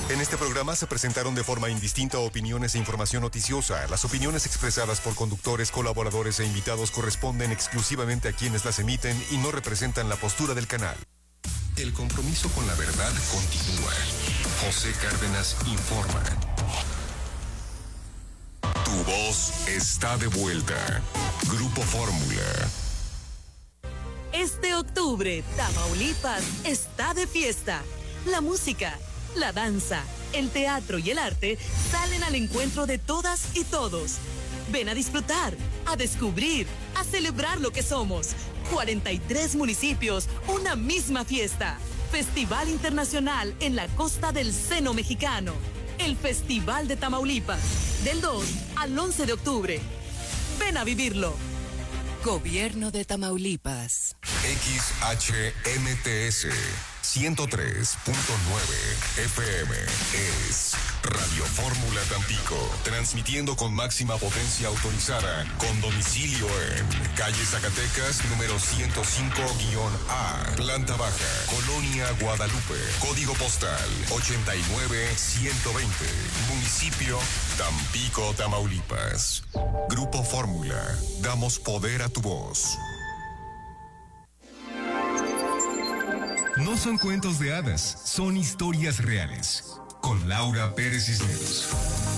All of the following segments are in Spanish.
En este programa se presentaron de forma indistinta opiniones e información noticiosa. Las opiniones expresadas por conductores, colaboradores e invitados corresponden exclusivamente a quienes las emiten y no representan la postura del canal. El compromiso con la verdad continúa. José Cárdenas informa. Tu voz está de vuelta. Grupo Fórmula. Este octubre, Tamaulipas está de fiesta. La música, la danza, el teatro y el arte salen al encuentro de todas y todos. Ven a disfrutar, a descubrir, a celebrar lo que somos. 43 municipios, una misma fiesta. Festival Internacional en la costa del Seno Mexicano. El Festival de Tamaulipas, del 2 al 11 de octubre. Ven a vivirlo. Gobierno de Tamaulipas. XHMTS 103.9 FM es Radio Fórmula Tampico, transmitiendo con máxima potencia autorizada, con domicilio en calle Zacatecas, número 105-A, planta baja, Colonia Guadalupe, código postal 89120, municipio Tampico, Tamaulipas. Grupo Fórmula, damos poder a tu voz. No son cuentos de hadas, son historias reales. Con Laura Pérez Cisneros.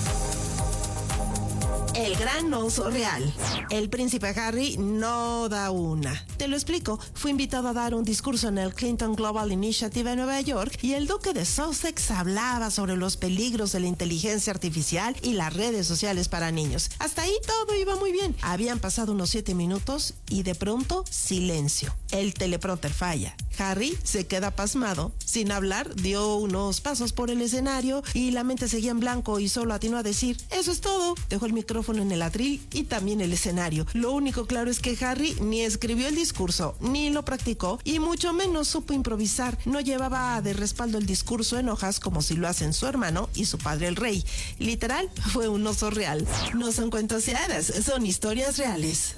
El gran oso real. El príncipe Harry no da una. Te lo explico. Fue invitado a dar un discurso en el Clinton Global Initiative en Nueva York y el duque de Sussex hablaba sobre los peligros de la inteligencia artificial y las redes sociales para niños. Hasta ahí todo iba muy bien. Habían pasado unos 7 minutos y de pronto silencio. El teleprompter falla. Harry se queda pasmado. Sin hablar, dio unos pasos por el escenario y la mente seguía en blanco y solo atinó a decir, eso es todo. Dejó el micrófono en el atril y también el escenario. Lo único claro es que Harry ni escribió el discurso, ni lo practicó y mucho menos supo improvisar. No llevaba de respaldo el discurso en hojas como si lo hacen su hermano y su padre el rey. Literal, fue un oso real. No son cuentos de hadas, son historias reales.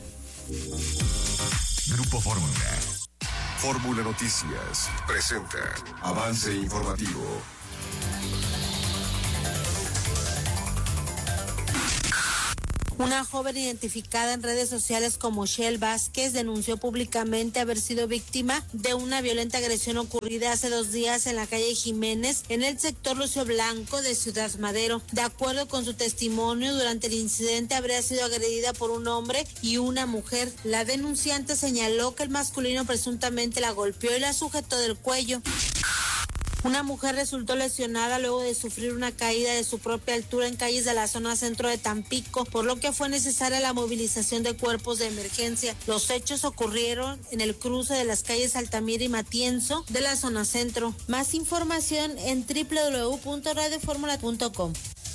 Grupo Fórmula. Fórmula Noticias presenta Avance Informativo. Una joven identificada en redes sociales como Shell Vázquez denunció públicamente haber sido víctima de una violenta agresión ocurrida hace 2 días en la calle Jiménez, en el sector Lucio Blanco de Ciudad Madero. De acuerdo con su testimonio, durante el incidente habría sido agredida por un hombre y una mujer. La denunciante señaló que el masculino presuntamente la golpeó y la sujetó del cuello. Una mujer resultó lesionada luego de sufrir una caída de su propia altura en calles de la zona centro de Tampico, por lo que fue necesaria la movilización de cuerpos de emergencia. Los hechos ocurrieron en el cruce de las calles Altamira y Matienzo de la zona centro. Más información en www.radioformula.com.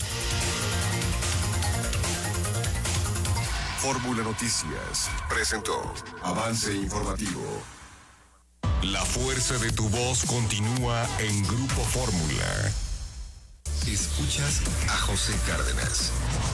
Fórmula Noticias presentó Avance Informativo. La fuerza de tu voz continúa en Grupo Fórmula. Escuchas a José Cárdenas.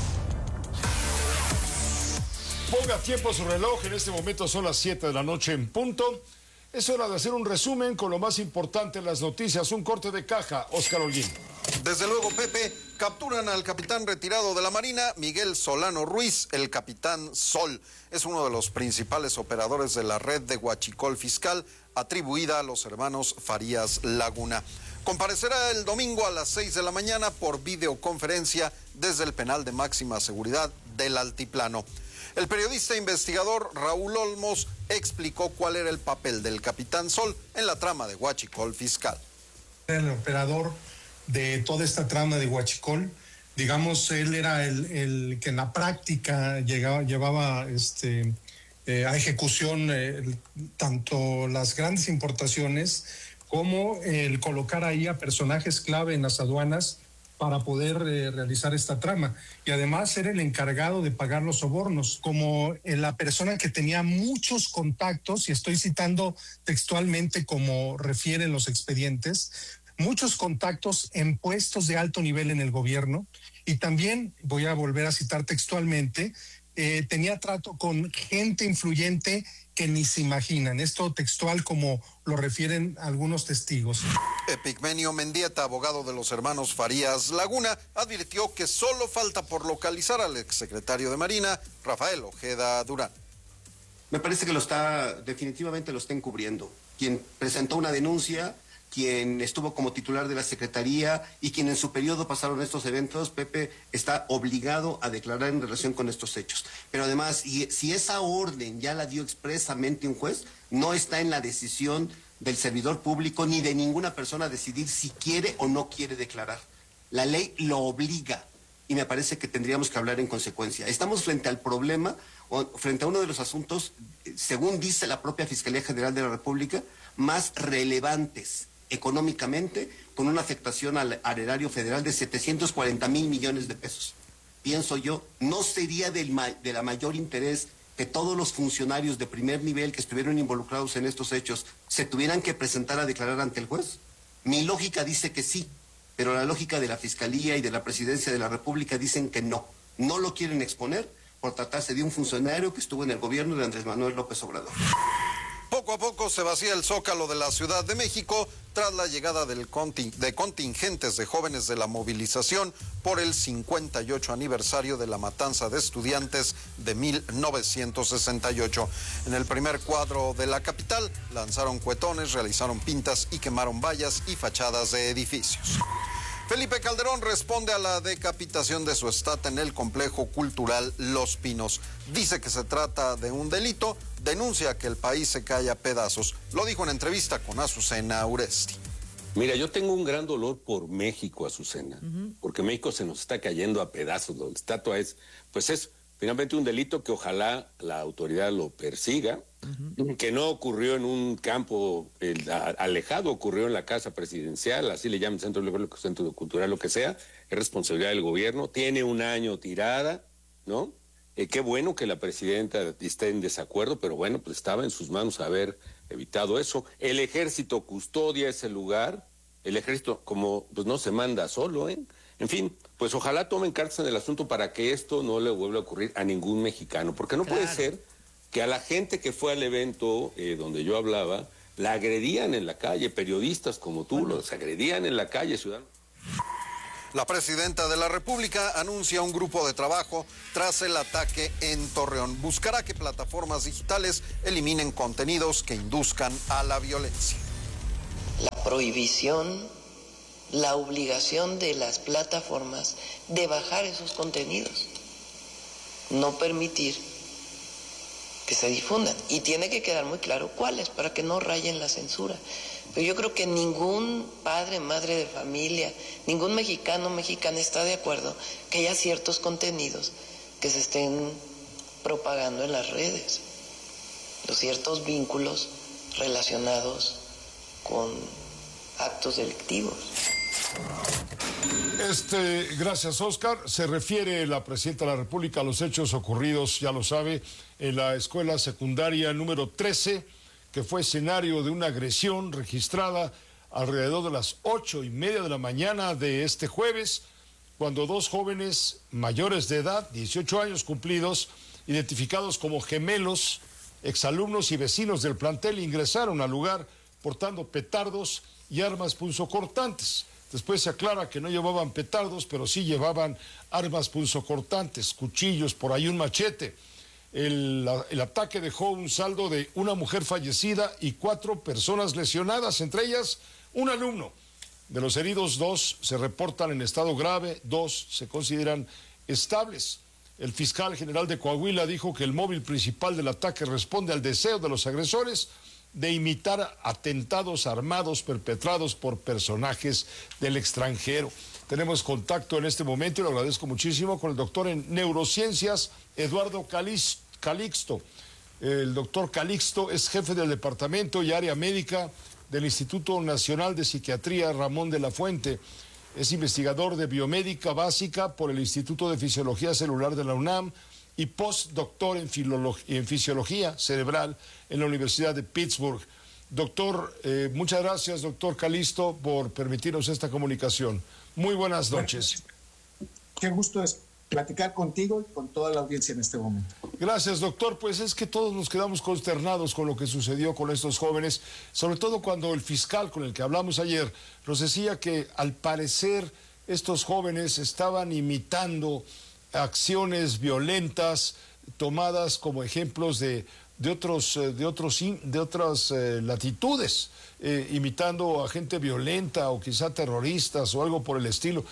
Ponga tiempo a su reloj, en este momento son las 7 de la noche en punto. Es hora de hacer un resumen con lo más importante en las noticias. Un corte de caja, Óscar Holguín. Desde luego, Pepe, capturan al capitán retirado de la Marina, Miguel Solano Ruiz, el capitán Sol. Es uno de los principales operadores de la red de huachicol fiscal atribuida a los hermanos Farías Laguna. Comparecerá el domingo a las 6 de la mañana por videoconferencia desde el penal de máxima seguridad del Altiplano. El periodista investigador Raúl Olmos explicó cuál era el papel del capitán Sol en la trama de huachicol fiscal. El operador de toda esta trama de huachicol, digamos, él era el que en la práctica llevaba a ejecución tanto las grandes importaciones como el colocar ahí a personajes clave en las aduanas para poder realizar esta trama. Y además era el encargado de pagar los sobornos, como la persona que tenía muchos contactos, y estoy citando textualmente como refieren los expedientes, muchos contactos en puestos de alto nivel en el gobierno, y también, voy a volver a citar textualmente, tenía trato con gente influyente que ni se imaginan. Esto textual como lo refieren algunos testigos. Epigmenio Mendieta, abogado de los hermanos Farías Laguna, advirtió que solo falta por localizar al exsecretario de Marina, Rafael Ojeda Durán. Me parece que definitivamente lo está encubriendo. Quien presentó una denuncia, quien estuvo como titular de la Secretaría y quien en su periodo pasaron estos eventos, Pepe, está obligado a declarar en relación con estos hechos. Pero además, si esa orden ya la dio expresamente un juez, no está en la decisión del servidor público ni de ninguna persona decidir si quiere o no quiere declarar. La ley lo obliga y me parece que tendríamos que hablar en consecuencia. Estamos frente al problema, frente a uno de los asuntos, según dice la propia Fiscalía General de la República, más relevantes económicamente, con una afectación al erario federal de 740,000 millones de pesos. Pienso yo, ¿no sería de la mayor interés que todos los funcionarios de primer nivel que estuvieron involucrados en estos hechos se tuvieran que presentar a declarar ante el juez? Mi lógica dice que sí, pero la lógica de la Fiscalía y de la Presidencia de la República dicen que no. No lo quieren exponer por tratarse de un funcionario que estuvo en el gobierno de Andrés Manuel López Obrador. Poco a poco se vacía el Zócalo de la Ciudad de México tras la llegada de contingentes de jóvenes de la movilización por el 58 aniversario de la matanza de estudiantes de 1968. En el primer cuadro de la capital lanzaron cuetones, realizaron pintas y quemaron vallas y fachadas de edificios. Felipe Calderón responde a la decapitación de su estatua en el complejo cultural Los Pinos. Dice que se trata de un delito, denuncia que el país se cae a pedazos. Lo dijo en entrevista con Azucena Uresti. Mira, yo tengo un gran dolor por México, Azucena, porque México se nos está cayendo a pedazos. La estatua es finalmente un delito que ojalá la autoridad lo persiga, que no ocurrió en un campo alejado, ocurrió en la casa presidencial, así le llaman centro cultural, lo que sea, es responsabilidad del gobierno, tiene un año tirada, ¿no? Qué bueno que la presidenta esté en desacuerdo, pero bueno, pues estaba en sus manos haber evitado eso. El ejército custodia ese lugar, el ejército pues no se manda solo, ¿eh? En fin, pues ojalá tomen cartas en el asunto para que esto no le vuelva a ocurrir a ningún mexicano, porque no puede ser que a la gente que fue al evento donde yo hablaba, la agredían en la calle, periodistas como tú, los agredían en la calle, ciudadanos. La presidenta de la República anuncia un grupo de trabajo tras el ataque en Torreón. Buscará que plataformas digitales eliminen contenidos que induzcan a la violencia. La prohibición, la obligación de las plataformas de bajar esos contenidos, no permitir que se difundan. Y tiene que quedar muy claro cuáles, para que no rayen la censura. Pero yo creo que ningún padre, madre de familia, ningún mexicano o mexicana está de acuerdo que haya ciertos contenidos que se estén propagando en las redes, los ciertos vínculos relacionados con actos delictivos. Gracias, Oscar. Se refiere la presidenta de la República a los hechos ocurridos, ya lo sabe, en la escuela secundaria número 13, que fue escenario de una agresión registrada alrededor de las 8:30 de la mañana de este jueves, cuando dos jóvenes mayores de edad, 18 años cumplidos, identificados como gemelos, exalumnos y vecinos del plantel, ingresaron al lugar portando petardos y armas punzocortantes. Después se aclara que no llevaban petardos, pero sí llevaban armas punzocortantes, cuchillos, por ahí un machete. El ataque dejó un saldo de una mujer fallecida y 4 personas lesionadas, entre ellas un alumno. De los heridos, 2 se reportan en estado grave, 2 se consideran estables. El fiscal general de Coahuila dijo que el móvil principal del ataque responde al deseo de los agresores de imitar atentados armados perpetrados por personajes del extranjero. Tenemos contacto en este momento, y lo agradezco muchísimo, con el doctor en neurociencias, Eduardo Calixto. El doctor Calixto es jefe del departamento y área médica del Instituto Nacional de Psiquiatría Ramón de la Fuente. Es investigador de biomédica básica por el Instituto de Fisiología Celular de la UNAM y postdoctor en fisiología cerebral en la Universidad de Pittsburgh. Doctor, muchas gracias, doctor Calixto, por permitirnos esta comunicación. Muy buenas noches. Qué gusto platicar contigo y con toda la audiencia en este momento. Gracias, doctor. Pues es que todos nos quedamos consternados con lo que sucedió con estos jóvenes, sobre todo cuando el fiscal con el que hablamos ayer nos decía que al parecer estos jóvenes estaban imitando acciones violentas tomadas como ejemplos de otras latitudes, imitando a gente violenta o quizá terroristas o algo por el estilo.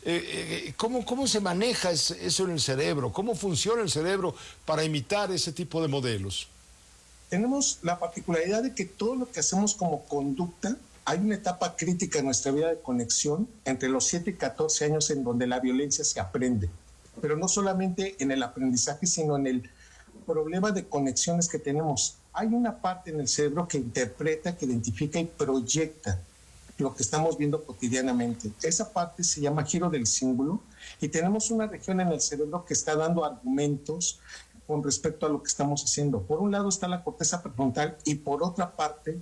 ¿Cómo se maneja eso en el cerebro? ¿Cómo funciona el cerebro para imitar ese tipo de modelos? Tenemos la particularidad de que todo lo que hacemos como conducta, hay una etapa crítica en nuestra vida de conexión entre los 7 y 14 años en donde la violencia se aprende. Pero no solamente en el aprendizaje, sino en el problema de conexiones que tenemos. Hay una parte en el cerebro que interpreta, que identifica y proyecta lo que estamos viendo cotidianamente. Esa parte se llama giro del cíngulo y tenemos una región en el cerebro que está dando argumentos con respecto a lo que estamos haciendo. Por un lado está la corteza prefrontal y por otra parte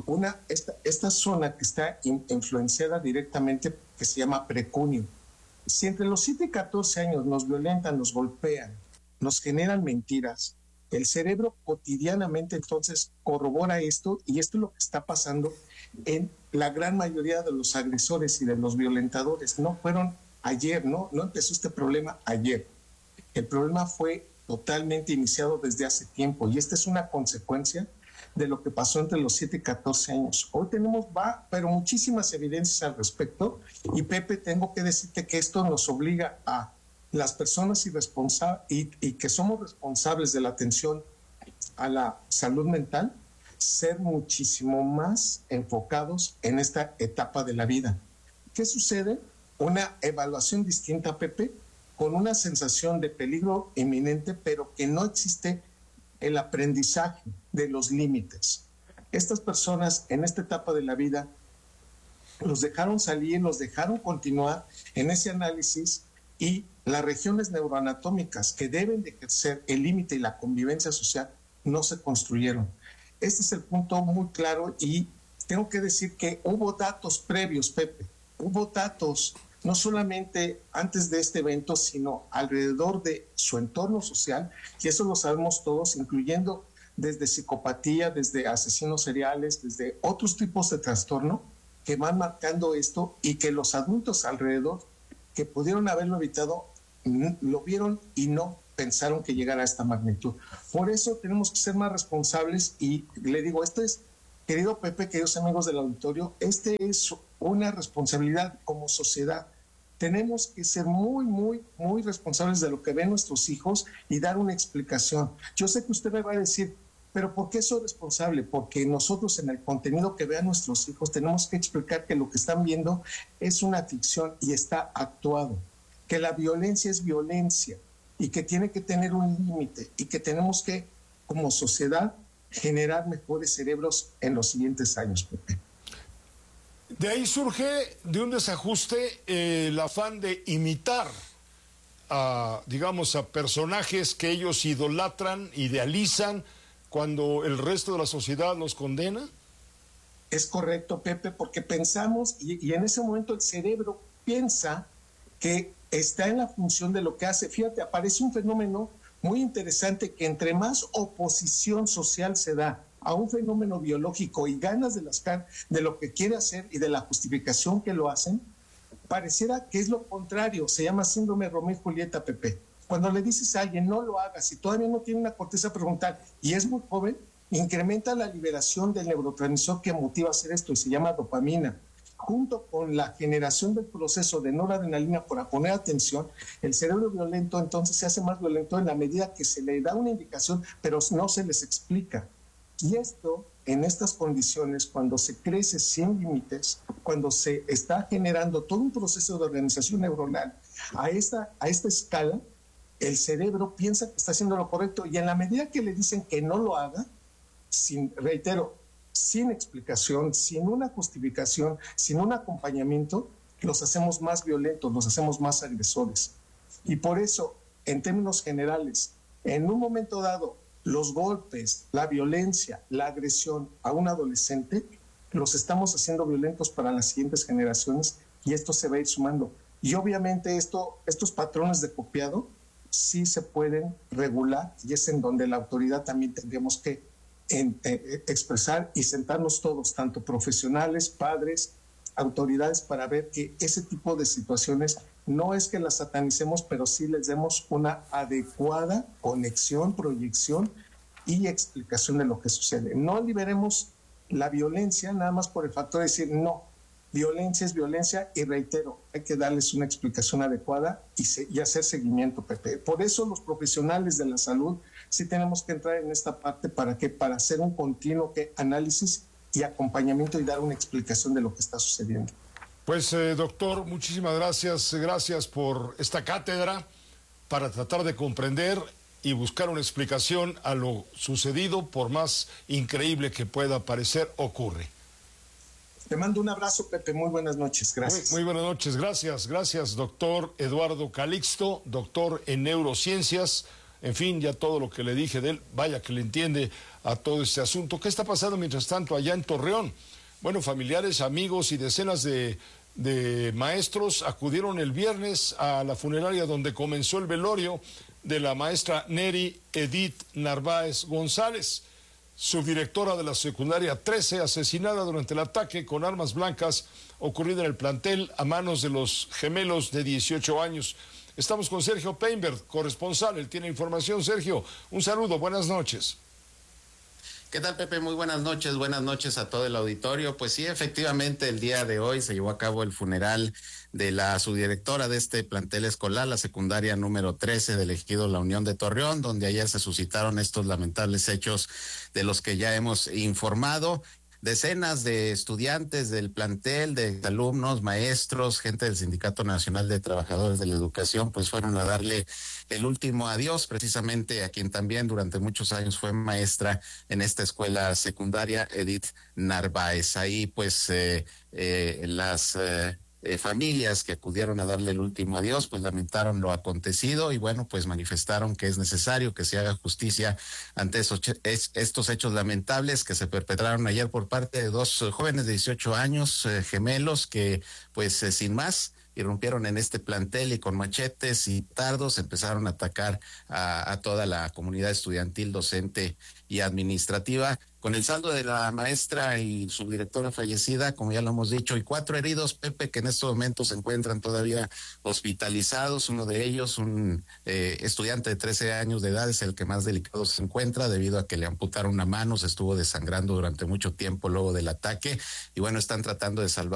esta zona que está influenciada directamente, que se llama precunio. Si entre los 7 y 14 años nos violentan, nos golpean, nos generan mentiras, el cerebro cotidianamente entonces corrobora esto, y esto es lo que está pasando en la gran mayoría de los agresores y de los violentadores. No fueron ayer, no empezó este problema ayer. El problema fue totalmente iniciado desde hace tiempo, y esta es una consecuencia de lo que pasó entre los 7 y 14 años. Hoy tenemos, pero muchísimas evidencias al respecto, y Pepe, tengo que decirte que esto nos obliga a las personas y que somos responsables de la atención a la salud mental, ser muchísimo más enfocados en esta etapa de la vida. ¿Qué sucede? Una evaluación distinta, Pepe, con una sensación de peligro inminente, pero que no existe el aprendizaje de los límites. Estas personas en esta etapa de la vida los dejaron salir, los dejaron continuar en ese análisis, y las regiones neuroanatómicas que deben de ejercer el límite y la convivencia social no se construyeron. Este es el punto muy claro, y tengo que decir que hubo datos previos, Pepe. Hubo datos no solamente antes de este evento, sino alrededor de su entorno social, y eso lo sabemos todos, incluyendo desde psicopatía, desde asesinos seriales, desde otros tipos de trastorno que van marcando esto, y que los adultos alrededor que pudieron haberlo evitado lo vieron y no pensaron que llegara a esta magnitud. Por eso tenemos que ser más responsables, y le digo, esto es, querido Pepe, queridos amigos del auditorio, este es una responsabilidad como sociedad. Tenemos que ser muy, muy, muy responsables de lo que ven nuestros hijos y dar una explicación. Yo sé que usted me va a decir, pero ¿por qué soy responsable? Porque nosotros en el contenido que vean nuestros hijos tenemos que explicar que lo que están viendo es una ficción y está actuado, que la violencia es violencia y que tiene que tener un límite, y que tenemos que, como sociedad, generar mejores cerebros en los siguientes años, Pepe. De ahí surge de un desajuste el afán de imitar a personajes que ellos idolatran, idealizan, cuando el resto de la sociedad los condena. Es correcto, Pepe, porque pensamos, y en ese momento el cerebro piensa que está en la función de lo que hace. Fíjate, aparece un fenómeno muy interesante, que entre más oposición social se da a un fenómeno biológico y ganas de lo que quiere hacer y de la justificación que lo hacen, pareciera que es lo contrario. Se llama síndrome Romeo y Julieta, Pepe. Cuando le dices a alguien no lo hagas, si todavía no tiene una corteza prefrontal y es muy joven, incrementa la liberación del neurotransmisor que motiva a hacer esto, y se llama dopamina. Junto con la generación del proceso de noradrenalina para poner atención, el cerebro violento entonces se hace más violento en la medida que se le da una indicación, pero no se les explica. Y esto, en estas condiciones, cuando se crece sin límites, cuando se está generando todo un proceso de organización neuronal a esta escala, el cerebro piensa que está haciendo lo correcto, y en la medida que le dicen que no lo haga, sin explicación, sin una justificación, sin un acompañamiento, los hacemos más violentos, los hacemos más agresores. Y por eso, en términos generales, en un momento dado, los golpes, la violencia, la agresión a un adolescente, los estamos haciendo violentos para las siguientes generaciones, y esto se va a ir sumando. Y obviamente estos patrones de copiado sí se pueden regular y es en donde la autoridad también tendríamos que expresar y sentarnos todos, tanto profesionales, padres, autoridades, para ver que ese tipo de situaciones no es que las satanicemos, pero sí les demos una adecuada conexión, proyección y explicación de lo que sucede. No liberemos la violencia nada más por el factor de decir no, violencia es violencia, y reitero, hay que darles una explicación adecuada y hacer seguimiento, Pepe. Por eso los profesionales de la salud sí tenemos que entrar en esta parte para hacer un continuo análisis y acompañamiento y dar una explicación de lo que está sucediendo. Pues doctor, muchísimas gracias. Gracias por esta cátedra para tratar de comprender y buscar una explicación a lo sucedido, por más increíble que pueda parecer, ocurre. Te mando un abrazo, Pepe. Muy buenas noches. Gracias. Muy buenas noches. Gracias. Gracias, doctor Eduardo Calixto, doctor en neurociencias. En fin, ya todo lo que le dije de él, vaya que le entiende a todo este asunto. ¿Qué está pasando mientras tanto allá en Torreón? Bueno, familiares, amigos y decenas de maestros acudieron el viernes a la funeraria donde comenzó el velorio de la maestra Neri Edith Narváez González, subdirectora de la secundaria 13, asesinada durante el ataque con armas blancas ocurrido en el plantel a manos de los gemelos de 18 años. Estamos con Sergio Peinbert, corresponsal. Él tiene información. Sergio, un saludo, buenas noches. ¿Qué tal, Pepe? Muy buenas noches a todo el auditorio. Pues sí, efectivamente, el día de hoy se llevó a cabo el funeral de la subdirectora de este plantel escolar, la secundaria número 13 del ejido La Unión de Torreón, donde ayer se suscitaron estos lamentables hechos de los que ya hemos informado. Decenas de estudiantes del plantel, de alumnos, maestros, gente del Sindicato Nacional de Trabajadores de la Educación, pues fueron a darle el último adiós precisamente a quien también durante muchos años fue maestra en esta escuela secundaria, Edith Narváez. Ahí pues las familias que acudieron a darle el último adiós, pues lamentaron lo acontecido y bueno, pues manifestaron que es necesario que se haga justicia ante estos hechos lamentables que se perpetraron ayer por parte de dos jóvenes de 18 años, gemelos, que pues sin más irrumpieron en este plantel y con machetes y dardos empezaron a atacar a toda la comunidad estudiantil, docente y administrativa, con el saldo de la maestra y subdirectora fallecida, como ya lo hemos dicho, y 4 heridos, Pepe, que en estos momentos se encuentran todavía hospitalizados. Uno de ellos, un estudiante de 13 años de edad, es el que más delicado se encuentra debido a que le amputaron una mano, se estuvo desangrando durante mucho tiempo luego del ataque, y bueno, están tratando de salvar